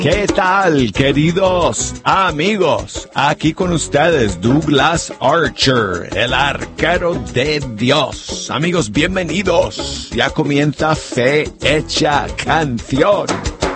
¿Qué tal, queridos amigos? Aquí con ustedes, Douglas Archer, el arquero de Dios. Amigos, bienvenidos. Ya comienza Fe Hecha Canción.